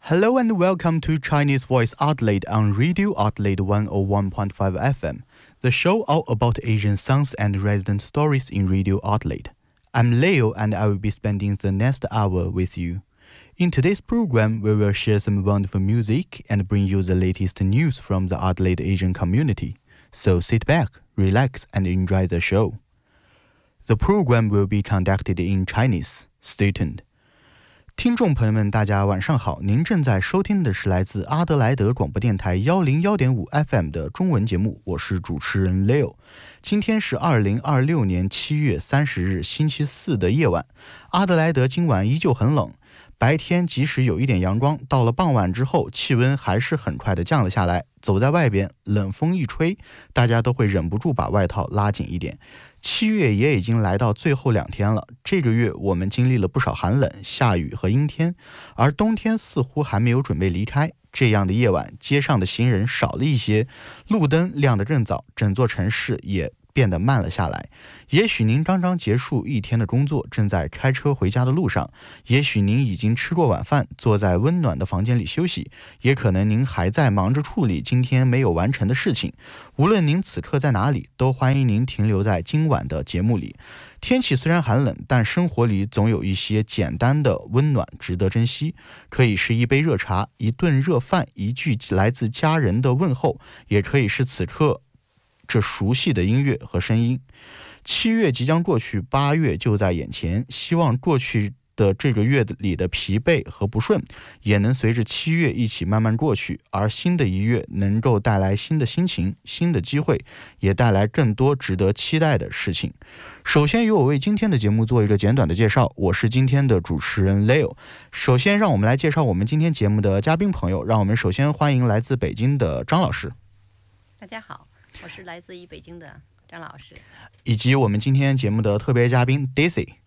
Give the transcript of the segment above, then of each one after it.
Hello and welcome to Chinese Voice Adelaide on Radio Adelaide 101.5 FM, the show all about Asian songs and resident stories in Radio Adelaide. I'm Leo and I will be spending the next hour with you. In today's program, we will share some wonderful music and bring you the latest news from the Adelaide Asian community. So sit back, relax and enjoy the show. The program will be conducted in Chinese. Stay tuned. 听众朋友们大家晚上好，您正在收听的是来自阿德莱德广播电台101.5 FM 的中文节目，我是主持人 Leo。 今天是2026年7月30日星期四的夜晚，阿德莱德今晚依旧很冷，白天即使有一点阳光，到了傍晚之后气温还是很快的降了下来，走在外边冷风一吹，大家都会忍不住把外套拉紧一点。7月也已经来到最后2天了，这个月我们经历了不少寒冷、下雨和阴天，而冬天似乎还没有准备离开。这样的夜晚，街上的行人少了一些，路灯亮得更早，整座城市也变得慢了下来。也许您刚刚结束一天的工作，正在开车回家的路上，也许您已经吃过晚饭，坐在温暖的房间里休息，也可能您还在忙着处理今天没有完成的事情。无论您此刻在哪里，都欢迎您停留在今晚的节目里。天气虽然寒冷，但生活里总有一些简单的温暖值得珍惜，可以是一杯热茶，一顿热饭，一句来自家人的问候，也可以是此刻这熟悉的音乐和声音。7月即将过去，8月就在眼前，希望过去的这个月里的疲惫和不顺也能随着7月一起慢慢过去，而新的一月能够带来新的心情、新的机会，也带来更多值得期待的事情。首先由我为今天的节目做一个简短的介绍，我是今天的主持人 Leo。 首先让我们来介绍我们今天节目的嘉宾朋友，让我们首先欢迎来自北京的张老师。 大家好，我是来自于北京的张老师， 以及我们今天节目的特别嘉宾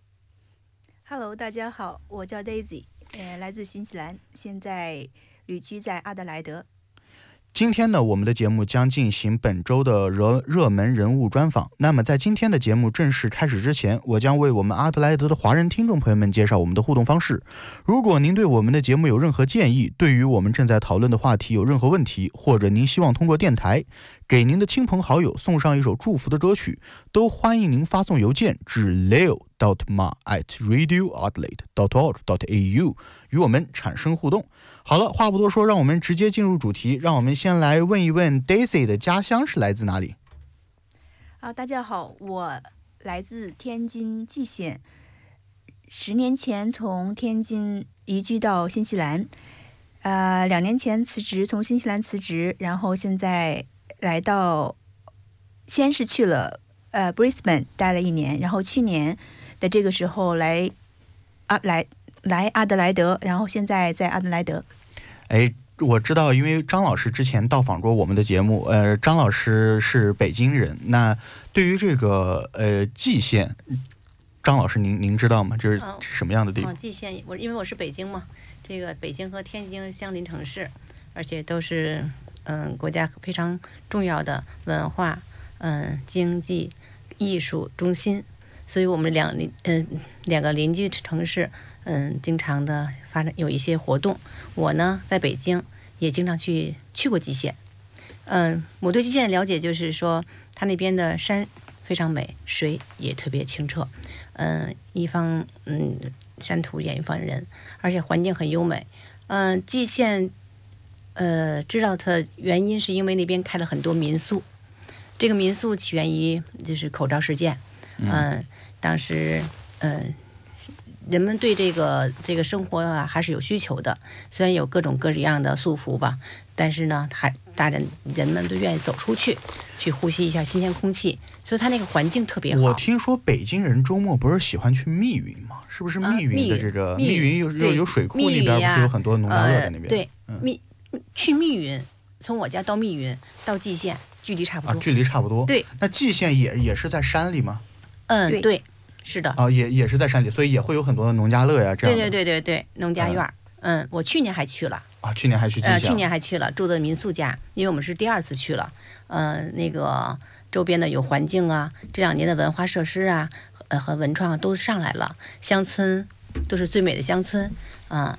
Daisy。Hello， 大家好，我叫 Daisy，来自新西兰，现在旅居在阿德莱德。 今天呢，我们的节目将进行本周的热门人物专访。那么在今天的节目正式开始之前，我将为我们阿德莱德的华人听众朋友们介绍我们的互动方式。如果您对我们的节目有任何建议，对于我们正在讨论的话题有任何问题，或者您希望通过电台给您的亲朋好友送上一首祝福的歌曲，都欢迎您发送邮件至 leo.ma@radioadelaide.org.au 与我们产生互动。好了，话不多说，让我们直接进入主题。让我们先来问一问 Daisy 的家乡是来自哪里？ 大家好，我来自天津蓟县，10年前从天津移居到新西兰，2年前从新西兰辞职，然后现在来到，先是去了Brisbane 待了1年，然后去年的这个时候来阿德莱德，然后现在在阿德莱德。 我知道，因为张老师之前到访过我们的节目，张老师是北京人。那对于这个蓟县，张老师您知道吗？这是什么样的地方？ 蓟县，因为我是北京嘛，这个北京和天津相邻城市，而且都是国家非常重要的文化、经济、艺术中心，所以我们两个邻居城市，经常的发展有一些活动。我呢在北京也经常去过蓟县。我对蓟县的了解就是说，它那边的山非常美，水也特别清澈，一方山土养一方人，而且环境很优美。蓟县知道它原因是因为那边开了很多民宿，这个民宿起源于就是口罩事件。当时人们对这个生活还是有需求的，虽然有各种各样的束缚吧，但是呢人们都愿意走出去呼吸一下新鲜空气，所以它那个环境特别好。 我听说北京人周末不是喜欢去密云吗？是不是密云的这个密云有水库，那边不是有很多农家乐在那边？ 对，去密云，从我家到密云到蓟县距离差不多。 距离差不多。 对。 那蓟县也是在山里吗？ 对，是的。 也是在山里，所以也会有很多的农家乐呀，这样的。 对，农家院。我去年还去了。 去年还去蓟县。 去年还去了，住的民宿家，因为我们是第2次去了。那个周边的有环境啊，这2年的文化设施啊，和文创都上来了，乡村都是最美的乡村。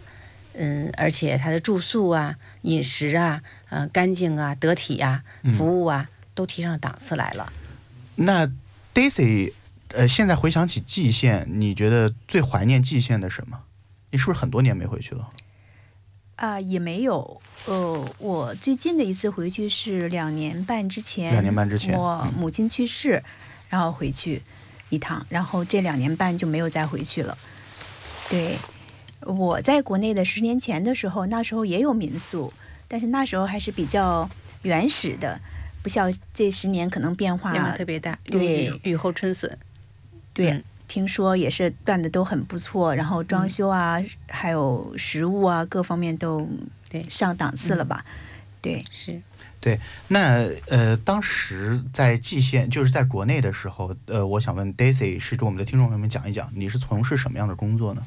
而且它的住宿啊、饮食啊、干净啊、得体啊、服务啊，都提上档次来了。 那 Daisy，现在回想起蓟县，你觉得最怀念蓟县的什么？你是不是很多年没回去了？ 也没有，我最近的一次回去是2年半之前。 2年半之前， 我母亲去世，然后回去一趟，然后这2年半就没有再回去了。对，我在国内的10年前的时候，那时候也有民宿，但是那时候还是比较原始的，不像这10年可能变化特别大。 对， 雨后春笋。 对。听说也是断的都很不错，然后装修啊，还有食物啊，各方面都上档次了吧？对， 是。 对，那当时在蓟县，就是在国内的时候，我想问 Daisy， 是给我们的听众朋友们讲一讲，你是从事什么样的工作呢？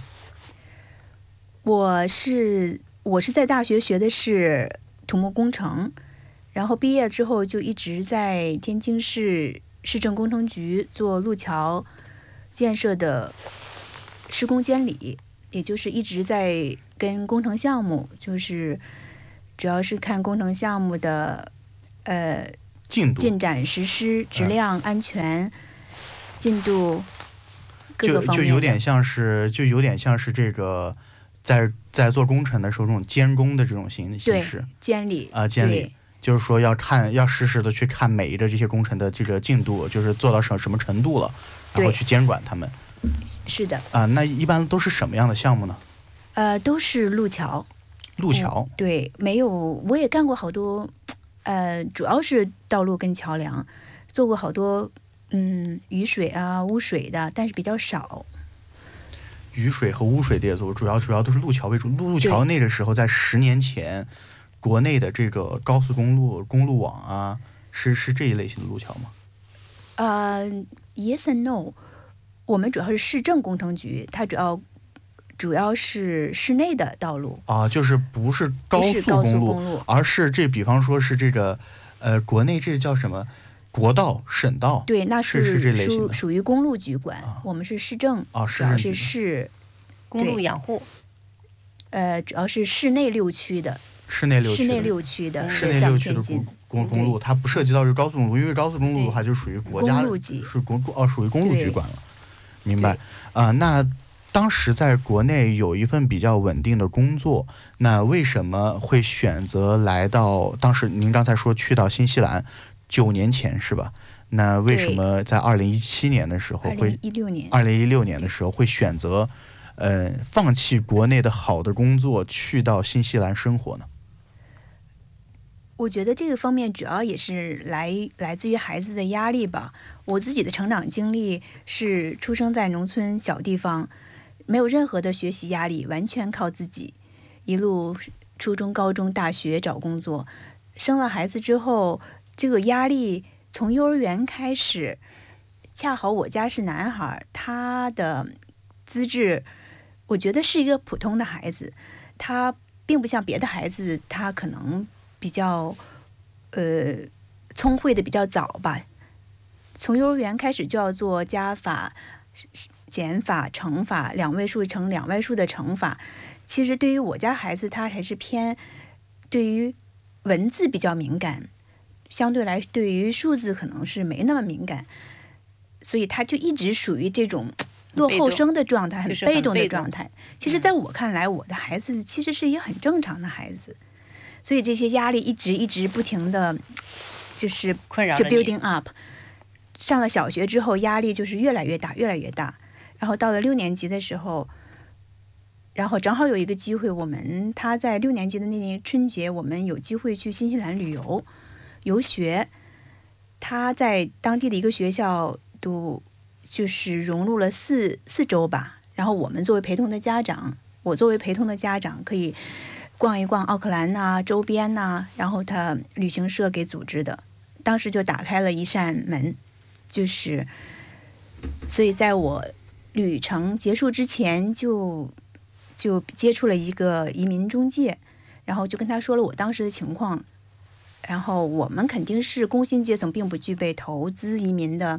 我是在大学学的是土木工程，然后毕业之后就一直在天津市市政工程局做路桥建设的施工监理，也就是一直在跟工程项目，就是主要是看工程项目的进展、实施、质量、安全、进度各个方面就有点像是这个在做工程的时候这种监工的这种形式。 监理监理。就是说要实时的去看每一个这些工程的这个进度，就是做到什么程度了，然后去监管他们。 是的。 那一般都是什么样的项目呢？ 都是路桥。 路桥。 对，没有，我也干过好多，主要是道路跟桥梁，做过好多雨水啊、污水的，但是比较少。 雨水和污水的也做，主要都是路桥为主。路桥那个时候在10年前。国内的这个高速公路网啊，是这一类型的路桥吗 ？Yes and no， 我们主要是市政工程局，它主要是市内的道路啊，就是不是高速公路，而是比方说是这个国内这叫什么国道、省道？ 对，那是这类型的， 属于公路局管。我们是市政主要是市公路养护。 主要是市内6区的。 市内6 区的公路，它不涉及到这高速公路，因为高速公路的话就属于国家属于公路局管了。明白那当时在国内有一份比较稳定的工作，那为什么会选择来到？当时您刚才说去到新西兰9年前是吧？那为什么在2017年的时候2016年的时候会选择放弃国内的好的工作，去到新西兰生活呢？ 我觉得这个方面主要也是来自于孩子的压力吧。我自己的成长经历是出生在农村小地方，没有任何的学习压力，完全靠自己，一路初中、高中、大学找工作。生了孩子之后，这个压力从幼儿园开始，恰好我家是男孩，他的资质我觉得是一个普通的孩子，他并不像别的孩子，他可能比较聪慧的比较早吧。从幼儿园开始就要做加法、减法、乘法，2位数乘2位数的乘法。其实对于我家孩子，他还是偏对于文字比较敏感，相对来对于数字可能是没那么敏感，所以他就一直属于这种落后生的状态，很被动的状态。其实在我看来，我的孩子其实是一个很正常的孩子，所以这些压力一直不停的就是困扰着 building up。上了小学之后，压力就是越来越大，然后到了6年级的时候，然后正好有一个机会，他在6年级的那年春节，我们有机会去新西兰游学。他在当地的一个学校就是融入了4周吧。然后我作为陪同的家长可以逛一逛奥克兰啊周边啊，然后他旅行社给组织的，当时就打开了一扇门。所以在我旅程结束之前就接触了一个移民中介，然后就跟他说了我当时的情况，然后我们肯定是工薪阶层，并不具备投资移民的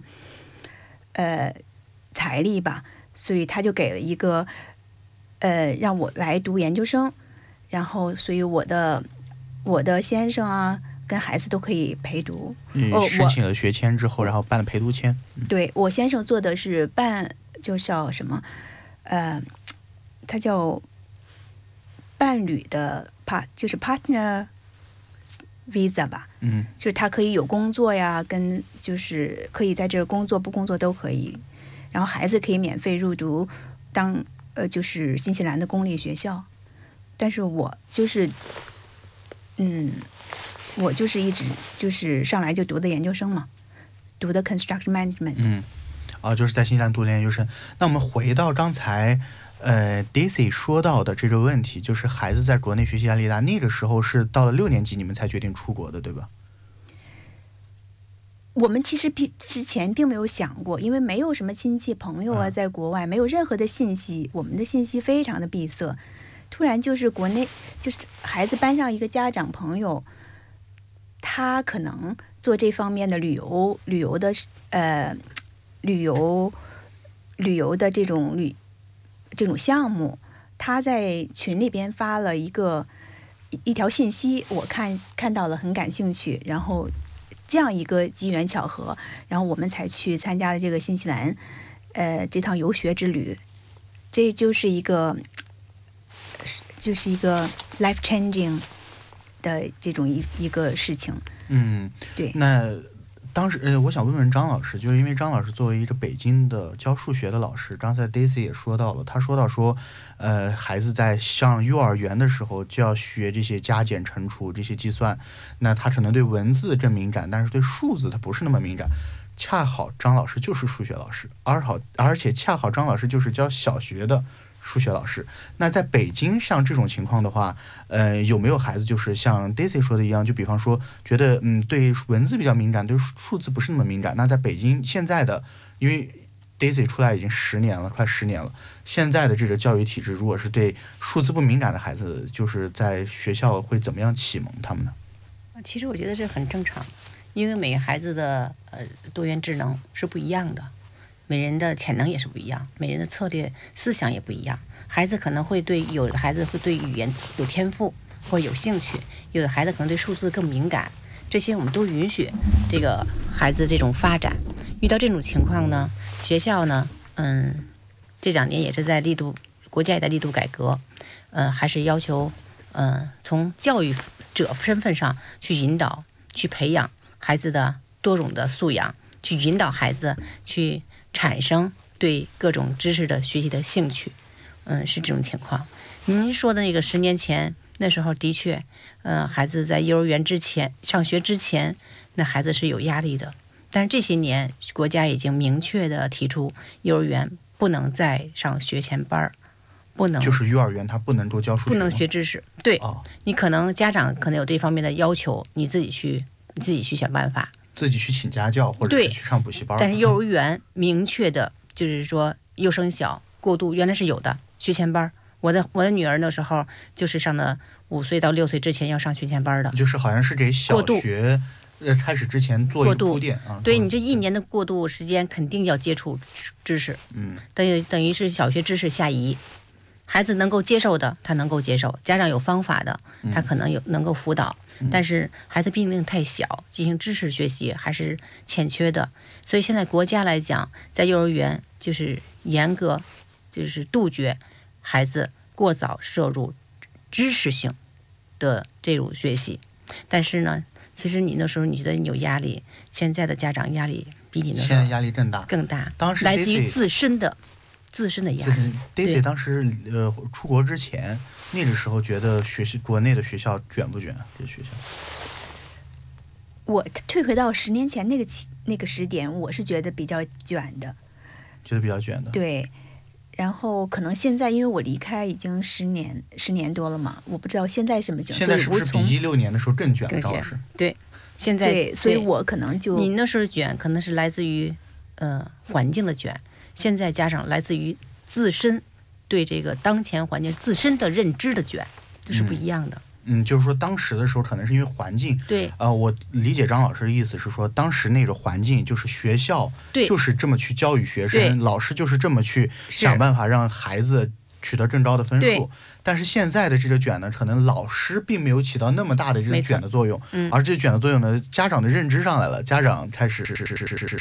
财力吧，所以他就给了一个让我来读研究生。 然后所以我的先生啊跟孩子都可以陪读。 申请了学签之后，然后办了陪读签。 对，我先生做的是就叫什么他叫伴侣的就是 partner visa 吧。就是他可以有工作呀，就是可以在这儿工作不工作都可以，然后孩子可以免费入读就是新西兰的公立学校。但是我就是一直就是上来就读的研究生嘛，读的 construction management。 就是在新西兰读的研究生。那我们回到刚才Daisy 说到的这个问题，就是孩子在国内学习压力大，那个时候是到了6年级你们才决定出国的，对吧？ 我们其实之前并没有想过，因为没有什么亲戚朋友啊在国外，没有任何的信息，我们的信息非常的闭塞。突然就是国内就是孩子班上一个家长朋友，他可能做这方面的旅游的这种项目，他在群里边发了一条信息，我看到了很感兴趣，然后这样一个机缘巧合，然后我们才去参加了这个新西兰这趟游学之旅。这就是一个 life changing 的这种一个事情。对。 那当时我想问问张老师，就是因为张老师作为一个北京的教数学的老师，刚才 Daisy 也说到了，他说到孩子在上幼儿园的时候就要学这些加减乘除这些计算，那他可能对文字更敏感，但是对数字他不是那么敏感。恰好张老师就是数学老师，而且恰好张老师就是教小学的数学老师。那在北京像这种情况的话，有没有孩子就是像 Daisy 说的一样，就比方说觉得对文字比较敏感，对数字不是那么敏感？那在北京现在的，因为 Daisy 出来已经10年了，快10年了，现在的这个教育体制，如果是对数字不敏感的孩子，就是在学校会怎么样启蒙他们呢？ 其实我觉得这很正常，因为每个孩子的多元智能是不一样的，每人的潜能也是不一样，每人的策略思想也不一样。孩子可能有的孩子会对语言有天赋或者有兴趣，有的孩子可能对数字更敏感，这些我们都允许这个孩子这种发展。遇到这种情况呢，学校呢这2年也是国家也在力度改革，还是要求从教育者身份上去引导去培养孩子的多种的素养，去引导孩子去产生对各种知识的学习的兴趣。是这种情况。您说的那个10年前那时候的确孩子在幼儿园上学之前，那孩子是有压力的，但是这些年国家已经明确的提出幼儿园不能再上学前班，不能， 就是幼儿园他不能够教数学， 不能学知识。对，你可能家长可能有这方面的要求，你自己去想办法， 自己去请家教或者是去上补习班。 但是幼儿园明确的就是说幼升小过渡原来是有的学前班。我的女儿那时候就是上的5岁到6岁之前要上学前班的，就是好像是给小学开始之前做一个铺垫啊。 对，你这1年的过渡时间肯定要接触知识，等于是小学知识下移。孩子能够接受的他能够接受，家长有方法的他可能能够辅导，但是孩子毕竟太小，进行知识学习还是欠缺的。所以现在国家来讲，在幼儿园就是严格就是杜绝孩子过早摄入知识性的这种学习。但是呢，其实你那时候你觉得你有压力，现在的家长压力比你那时候现在压力更大。当时来自于自身的压力。 Daisy 当时出国之前，那个时候觉得国内的学校卷不卷？这学校？ 我退回到10年前那个时点，我是觉得比较卷的。 觉得比较卷的。 对。然后可能现在因为我离开已经10年多了嘛，我不知道现在什么卷。 现在是不是比16年的时候更卷？张老师。 对，现在对，所以我可能就你那时候卷可能是来自于环境的卷，现在加上来自于自身对这个当前环境自身的认知的卷，这是不一样的。 就是说当时的时候可能是因为环境。 对。 我理解张老师的意思是说，当时那个环境就是学校就是这么去教育学生，老师就是这么去想办法让孩子取得更高的分对数。但是现在的这个卷呢，可能老师并没有起到那么大的这个没错卷的作用， 嗯而这卷的作用呢，家长的认知上来了，家长开始